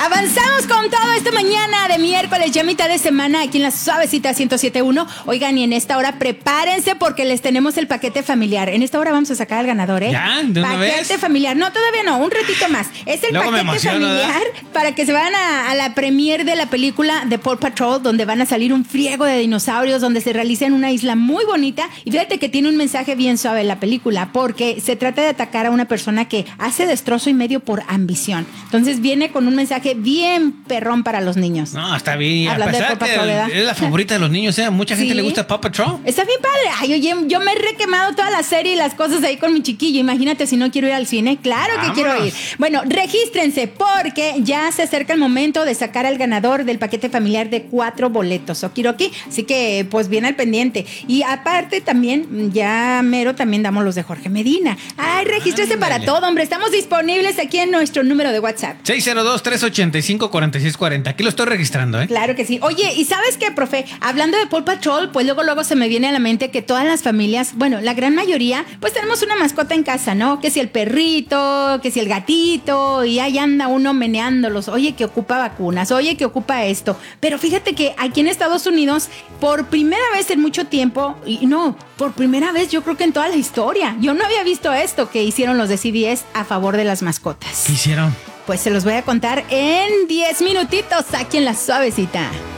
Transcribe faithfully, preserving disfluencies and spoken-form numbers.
Avanzamos con todo esta mañana de miércoles, ya mitad de semana, aquí en la Suavecita ciento siete punto uno. Oigan, y en esta hora prepárense porque les tenemos el paquete familiar. En esta hora vamos a sacar al ganador, ¿eh? ¿Ya? ¿De una paquete vez? familiar. No, todavía no, un ratito más. Es el Luego me paquete emociono, familiar ¿verdad? para que se vayan a, a la premiere de la película de Paw Patrol, donde van a salir un friego de dinosaurios, donde se realiza en una isla muy bonita. Y fíjate que tiene un mensaje bien suave la película, porque se trata de atacar a una persona que hace destrozo y medio por ambición. Entonces viene con un mensaje bien perrón para los niños. No, está bien. Hablando A de pesar Paw que Patrol, ¿verdad? es la favorita de los niños, ¿eh? Mucha gente Sí. le gusta Paw Patrol. Está bien padre. Ay, oye, yo me he requemado toda la serie y las cosas ahí con mi chiquillo. Imagínate si no quiero ir al cine. Claro que Vámonos. quiero ir. Bueno, regístrense porque ya se acerca el momento de sacar al ganador del paquete familiar de cuatro boletos, Okiroki. Así que, pues, bien al pendiente. Y aparte también, ya mero también damos los de Jorge Medina. Ay, regístrese Ándale. para todo, hombre. Estamos disponibles aquí en nuestro número de WhatsApp. seis cero dos, tres ocho cinco, cuatro seis cuatro cero. Aquí lo estoy registrando, ¿eh? Claro que sí. Oye, ¿y sabes qué, profe? Hablando de Paw Patrol, pues luego luego se me viene a la mente que todas las familias, bueno, la gran mayoría, pues tenemos una mascota en casa, ¿no? Que si el perrito, que si el gatito, y ahí anda uno meneándolos. Oye, que ocupa vacunas, oye, que ocupa esto. Pero fíjate que aquí en Estados Unidos, por primera vez en mucho tiempo, y no, por primera vez yo creo que en toda la historia, yo no había visto esto que hicieron los de C B S a favor de las mascotas. ¿Qué hicieron? Pues se los voy a contar en diez minutitos aquí en La Suavecita.